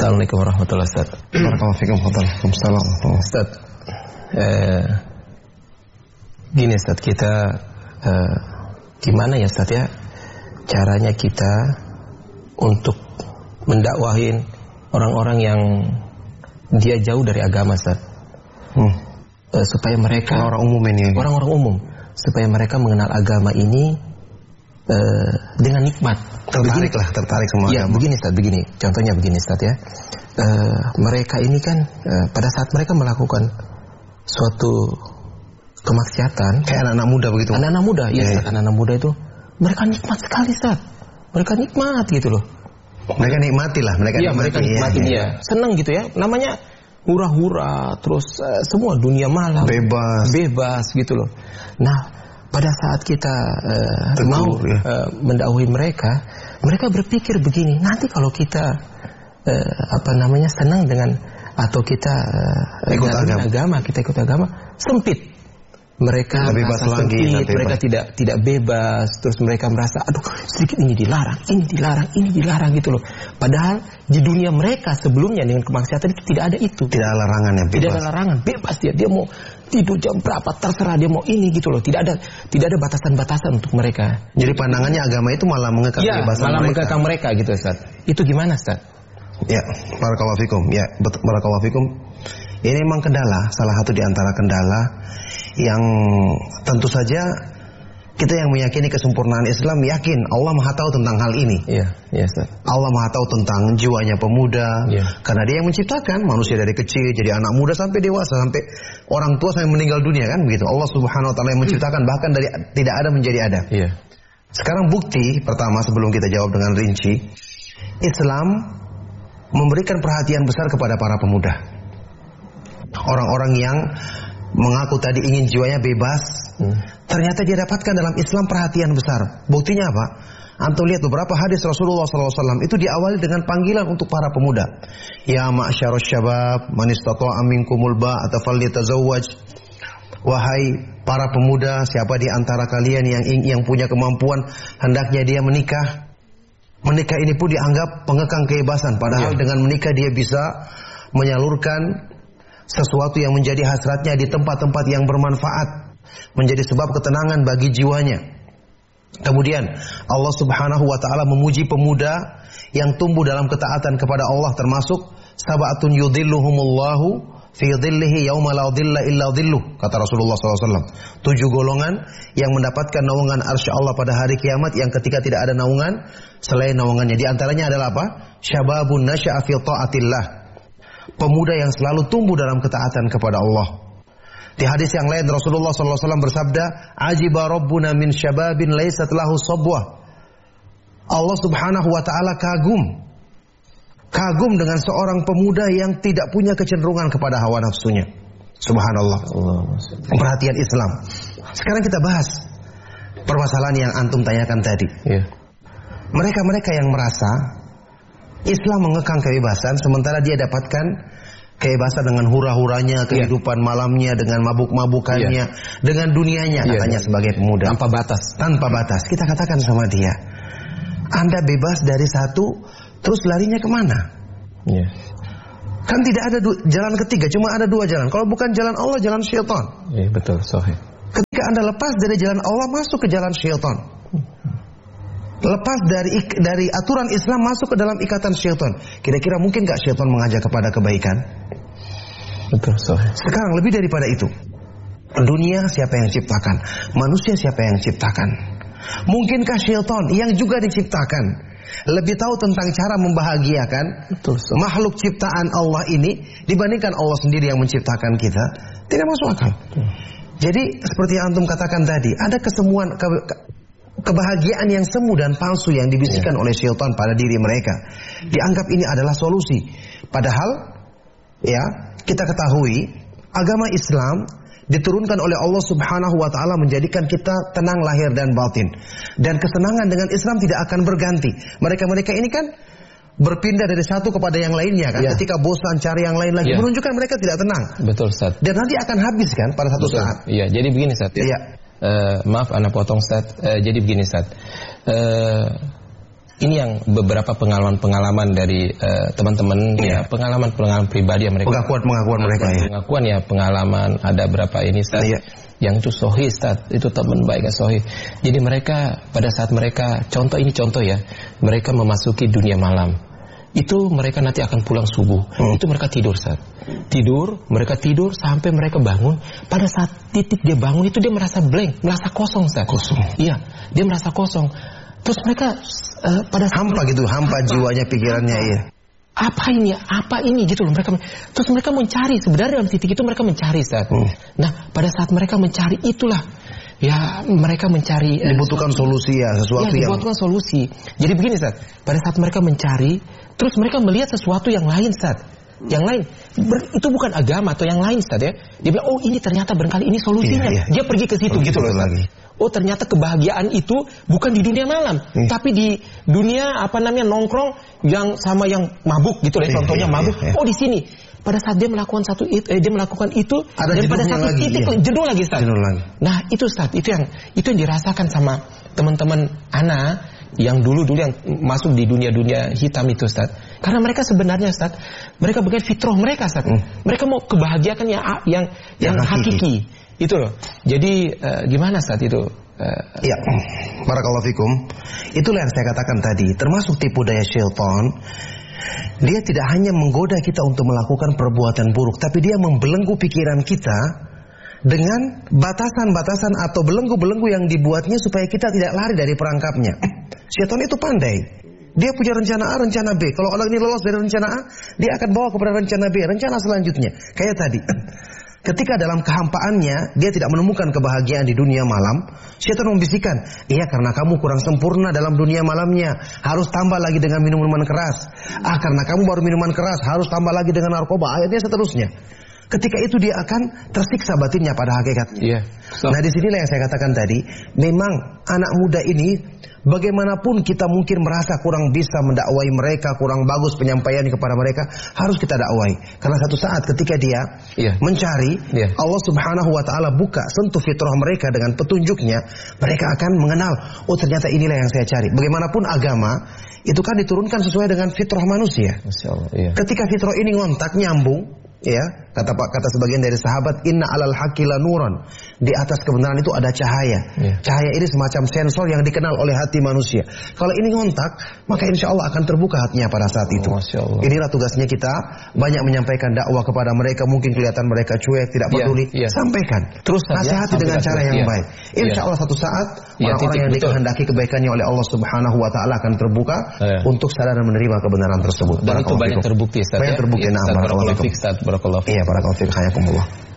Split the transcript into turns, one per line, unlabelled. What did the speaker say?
Assalamualaikum warahmatullahi wabarakatuh.
Waalaikumsalam.
Ustaz, gini Ustaz, kita gimana ya Ustaz ya caranya kita untuk mendakwahin orang-orang yang dia jauh dari agama Ustaz, supaya mereka orang-orang umum supaya mereka mengenal agama ini dengan nikmat, tertarik sama agama. Begini Ustaz, contohnya begini Ustaz ya, mereka ini kan pada saat mereka melakukan suatu kemaksiatan,
kayak anak-anak muda begitu.
Anak-anak muda, ya Ustaz, anak-anak muda itu mereka nikmat sekali Ustaz, mereka nikmat gitu loh.
Mereka nikmati lah, mereka nikmati
dia, senang gitu ya, namanya hura-hura, terus semua dunia malam, bebas gitu loh. Nah, pada saat kita mau mendakwahi mereka berpikir begini, nanti kalau kita senang dengan atau kita ikut agama, sempit. Mereka
bebas lagi,
sempit, mereka tidak bebas, terus mereka merasa aduh sedikit ini dilarang gitu loh. Padahal di dunia mereka sebelumnya dengan kemaksiatan itu tidak ada itu.
Tidak ada larangan ya, bebas.
Tidak ada larangan, bebas dia mau tidur jam berapa terserah, dia mau ini gitu loh. Tidak ada batasan-batasan untuk mereka.
Jadi pandangannya agama itu malah mengekang kebebasan
malah mengekang mereka gitu Ustaz. Itu gimana Ustaz?
Ya, barakallahu fikum. Ya, barakallahu fikum. Ini memang kendala, salah satu di antara kendala yang tentu saja kita yang meyakini kesempurnaan Islam yakin Allah Maha tahu tentang hal ini.
Iya, Ustaz.
Allah Maha tahu tentang jiwanya pemuda, karena Dia yang menciptakan manusia dari kecil jadi anak muda sampai dewasa, sampai orang tua sampai meninggal dunia kan begitu. Allah Subhanahu wa taala yang menciptakan bahkan dari tidak ada menjadi ada. Iya. Sekarang bukti pertama sebelum kita jawab dengan rinci, Islam memberikan perhatian besar kepada para pemuda. Orang-orang yang mengaku tadi ingin jiwanya bebas, ternyata dia dapatkan dalam Islam perhatian besar. Buktinya apa? Antum lihat beberapa hadis Rasulullah SAW itu diawali dengan panggilan untuk para pemuda. Ya ma'syarus syabab, man istata'a minkumul ba'ata falyatazawwaj. Wahai para pemuda, siapa di antara kalian yang punya kemampuan hendaknya dia menikah. Menikah ini pun dianggap pengekang kebebasan, padahal dengan menikah dia bisa menyalurkan sesuatu yang menjadi hasratnya di tempat-tempat yang bermanfaat, menjadi sebab ketenangan bagi jiwanya. Kemudian Allah Subhanahu wa taala memuji pemuda yang tumbuh dalam ketaatan kepada Allah, termasuk sabatun yudhilluhumullahu fi dhillihi yauma la dhilla illa dhilluh, kata Rasulullah SAW. 7 golongan yang mendapatkan naungan arsy Allah pada hari kiamat yang ketika tidak ada naungan selain naungannya. Di antaranya adalah apa? Syababun nasya'a fi ta'atillah, pemuda yang selalu tumbuh dalam ketaatan kepada Allah. Di hadis yang lain Rasulullah SAW bersabda, "Ajiba Rabbuna min syababin laysat lahu sabwah." Allah Subhanahu wa taala kagum dengan seorang pemuda yang tidak punya kecenderungan kepada hawa nafsunya. Subhanallah. Perhatian Islam. Sekarang kita bahas permasalahan yang antum tanyakan tadi. Mereka-mereka yang merasa Islam mengekang kebebasan, sementara dia dapatkan kebebasan dengan hura-huranya, kehidupan malamnya, dengan mabuk-mabukannya, dengan dunianya, katanya sebagai pemuda. Tanpa batas. Kita katakan sama dia, Anda bebas dari satu, terus larinya kemana? Kan tidak ada jalan ketiga, cuma ada 2 jalan. Kalau bukan jalan Allah, jalan syaitan.
Betul, sahih.
Ketika Anda lepas dari jalan Allah, masuk ke jalan syaitan. Lepas dari aturan Islam masuk ke dalam ikatan syaitan. Kira-kira mungkin gak syaitan mengajak kepada kebaikan?
Betul, sahih.
Sekarang lebih daripada itu, dunia siapa yang ciptakan? Manusia siapa yang ciptakan? Mungkinkah syaitan yang juga diciptakan lebih tahu tentang cara membahagiakan makhluk ciptaan Allah ini dibandingkan Allah sendiri yang menciptakan kita? Tidak masuk akal. Jadi seperti yang antum katakan tadi, ada kesemuan kebahagiaan yang semu dan palsu yang dibisikkan oleh syaitan pada diri mereka. Dianggap ini adalah solusi. Padahal kita ketahui agama Islam diturunkan oleh Allah Subhanahu wa taala menjadikan kita tenang lahir dan batin. Dan kesenangan dengan Islam tidak akan berganti. Mereka-mereka ini kan berpindah dari satu kepada yang lainnya kan. Ketika bosan cari yang lain lagi, menunjukkan mereka tidak tenang.
Betul, Ustaz.
Dan nanti akan habis kan pada satu saat.
Iya, jadi begini, Ustaz. Maaf anak potong, Ustaz. Jadi begini, Ustaz. ini yang beberapa pengalaman-pengalaman dari teman-teman, ya, pengalaman-pengalaman pribadi yang mereka.
Pengakuan mereka ya.
Pengakuan ya, pengalaman ada berapa ini Ustaz. Yang itu sahih Ustaz, itu teman baik sahih. Jadi mereka pada saat mereka contoh ya, mereka memasuki dunia malam. Itu mereka nanti akan pulang subuh. Itu mereka tidur Ustaz. Mereka tidur sampai mereka bangun. Pada saat titik dia bangun itu dia merasa blank, merasa kosong Ustaz. Kosong. Iya, dia merasa kosong. Terus mereka pada saat
hampa gitu, hampa jiwanya, pikirannya ya.
Apa ini gitu loh mereka. Terus mereka mencari, sebenarnya dalam titik itu mereka mencari Ustaz. Nah, pada saat mereka mencari itulah ya mereka mencari
dibutuhkan solusi ya, sesuatu yang
dibutuhkan solusi. Jadi begini Ustaz, pada saat mereka mencari, terus mereka melihat sesuatu yang lain Ustaz. Yang lain itu bukan agama atau yang lain Ustaz ya. Dia bilang, "Oh, ini ternyata barangkali ini solusinya." Dia pergi ke situ gitu loh lagi. Oh, ternyata kebahagiaan itu bukan di dunia malam, tapi di dunia nongkrong yang sama yang mabuk gitu loh. Contohnya mabuk. Oh, di sini. Pada saat dia melakukan dia melakukan itu,
ada
dan pada satu titik jenuh lagi Ustaz. Nah, itu Ustaz, itu yang dirasakan sama teman-teman ana yang dulu yang masuk di dunia hitam itu Ustaz. Karena mereka sebenarnya Ustaz, mereka bagian fitrah mereka Ustaz. Mereka mau kebahagiaan yang hakiki. Itu loh. Jadi gimana Ustaz itu?
Ya, barakallahu fikum. Itulah yang saya katakan tadi, termasuk tipu daya syaitan. Dia tidak hanya menggoda kita untuk melakukan perbuatan buruk, tapi dia membelenggu pikiran kita dengan batasan-batasan atau belenggu-belenggu yang dibuatnya supaya kita tidak lari dari perangkapnya. Syaitan itu pandai. Dia punya rencana A, rencana B. Kalau orang ini lolos dari rencana A, dia akan bawa kepada rencana B, rencana selanjutnya. Kayak tadi. Ketika dalam kehampaannya dia tidak menemukan kebahagiaan di dunia malam, syaitan membisikkan, "Iya, karena kamu kurang sempurna dalam dunia malamnya, harus tambah lagi dengan minuman keras. Karena kamu baru minuman keras, harus tambah lagi dengan narkoba." Ayatnya seterusnya. Ketika itu dia akan tersiksa batinnya pada hakikatnya. Nah, disinilah yang saya katakan tadi, memang anak muda ini bagaimanapun kita mungkin merasa kurang bisa mendakwai mereka, kurang bagus penyampaian kepada mereka, harus kita dakwai. Karena satu saat ketika dia mencari, Allah Subhanahu wa taala buka, sentuh fitrah mereka dengan petunjuknya, mereka akan mengenal, oh ternyata inilah yang saya cari. Bagaimanapun agama itu kan diturunkan sesuai dengan fitrah manusia. Ketika fitrah ini ngontak, nyambung, ya, kata sebagian dari sahabat, "Inna alal haqqi lanuran." Di atas kebenaran itu ada cahaya. Cahaya ini semacam sensor yang dikenal oleh hati manusia. Kalau ini ngontak, maka insya Allah akan terbuka hatinya pada saat itu. Inilah tugasnya kita, banyak menyampaikan dakwah kepada mereka. Mungkin kelihatan mereka cuek, tidak peduli, sampaikan. Terus nasihati dengan cara yang baik. Insya Allah satu saat orang-orang yang dikehendaki kebaikannya oleh Allah Subhanahu wa taala akan terbuka untuk sadar dan menerima kebenaran tersebut.
Dan itu banyak terbukti Ustaz.
Banyak terbukti. Nah, barakallahu fiik.
Barakallahu fiik.
Iya, barakallahu fiik. Hayakumullah.